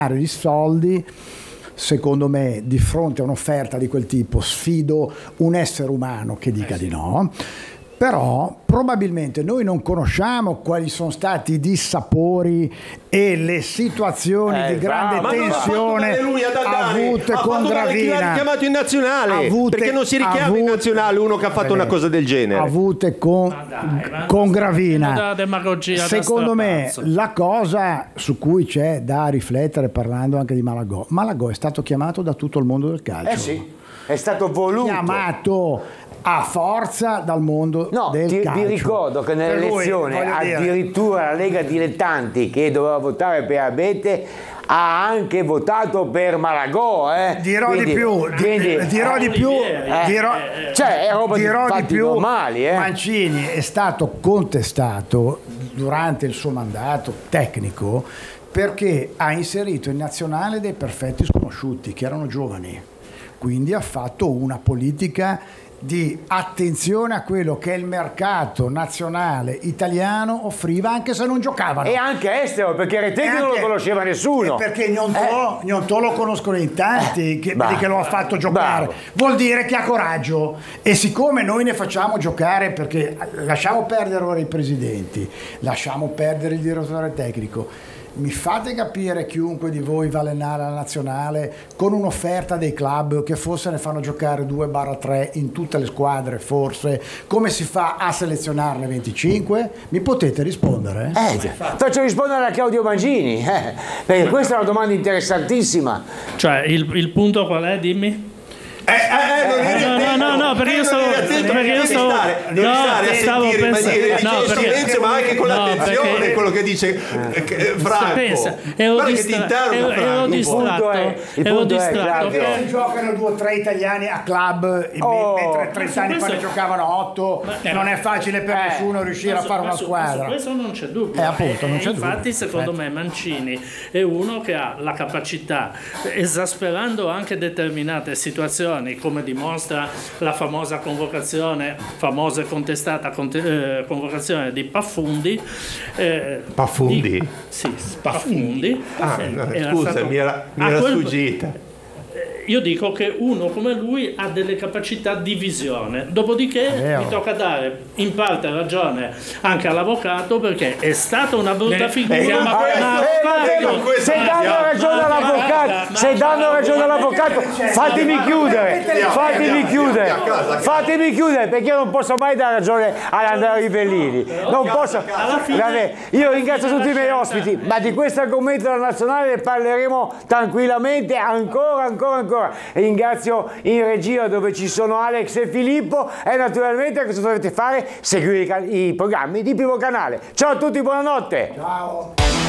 di soldi. Secondo me, di fronte a un'offerta di quel tipo, sfido un essere umano che dica di no. Però probabilmente noi non conosciamo quali sono stati i dissapori e le situazioni di grande tensione avute con Gravina. Chi l'ha richiamato in nazionale? Perché non si richiama in nazionale uno che ha fatto una cosa del genere? Avute con Gravina. Secondo me la cosa su cui c'è da riflettere, parlando anche di Malagò, Malagò è stato chiamato da tutto il mondo del calcio. Sì, è stato voluto. Chiamato a forza dal mondo del calcio. Vi ricordo che nell'elezione addirittura la Lega Dilettanti, che doveva votare per Abete, ha anche votato per Malagò. Dirò di più. Cioè, è roba di più normali. Mancini è stato contestato durante il suo mandato tecnico perché ha inserito in nazionale dei perfetti sconosciuti che erano giovani. Quindi ha fatto una politica di attenzione a quello che il mercato nazionale italiano offriva, anche se non giocavano. E anche estero, perché Retegui non lo conosceva nessuno. Perché Gnonto lo conoscono in tanti, che lo ha fatto giocare. Bravo. Vuol dire che ha coraggio. E siccome noi ne facciamo giocare, perché lasciamo perdere ora i presidenti, lasciamo perdere il direttore tecnico, mi fate capire chiunque di voi va allenare alla nazionale con un'offerta dei club che forse ne fanno giocare 2/3 in tutte le squadre, forse, come si fa a selezionarne 25? Mi potete rispondere? Faccio rispondere a Claudio Mangini, perché questa è una domanda interessantissima. Cioè il punto qual è, dimmi? No, perché io stavo pensando silenzio, ma anche con l'attenzione quello che dice Franco. Ero distratto. Si giocano 2 o 3 italiani a club, mentre 30 anni fa ne giocavano 8. Non è facile per nessuno riuscire a fare una squadra. Su questo non c'è dubbio. Appunto, non c'è infatti, secondo me Mancini è uno che ha la capacità, esasperando anche determinate situazioni, come dimostra la famosa famosa e contestata convocazione di Paffundi. Paffundi? Sì, Paffundi. Scusa, mi era sfuggita. Io dico che uno come lui ha delle capacità di visione, dopodiché mi tocca dare in parte ragione anche all'avvocato, perché è stata una brutta figura, se danno ragione all'avvocato, fatemi chiudere, perché io non posso mai dare ragione all'Andrea Rivellini, non posso. Io ringrazio tutti i miei ospiti, ma di questo argomento della nazionale parleremo tranquillamente ancora. Ringrazio in regia, dove ci sono Alex e Filippo, e naturalmente cosa dovete fare? Seguire i programmi di Primo Canale. Ciao a tutti, buonanotte. Ciao.